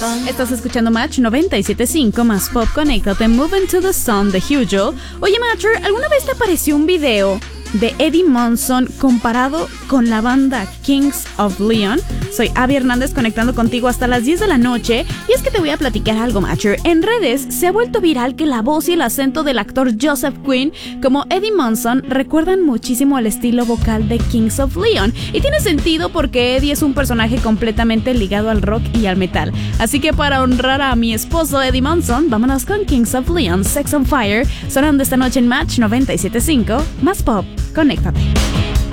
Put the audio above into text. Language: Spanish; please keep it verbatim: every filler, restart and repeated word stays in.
Estás escuchando Match noventa y siete punto cinco más Pop. Conéctate, Moving to the Sun de Hugo. Oye, Matcher, ¿alguna vez te apareció un video de Eddie Monson comparado con la banda Kings of Leon? Soy Abby Hernández, conectando contigo hasta las diez de la noche. Y es que te voy a platicar algo, Matcher. En redes se ha vuelto viral que la voz y el acento del actor Joseph Quinn como Eddie Monson recuerdan muchísimo al estilo vocal de Kings of Leon. Y tiene sentido porque Eddie es un personaje completamente ligado al rock y al metal. Así que para honrar a mi esposo Eddie Monson, vámonos con Kings of Leon, Sex on Fire, sonando esta noche en Match noventa y siete punto cinco más Pop. Conéctate.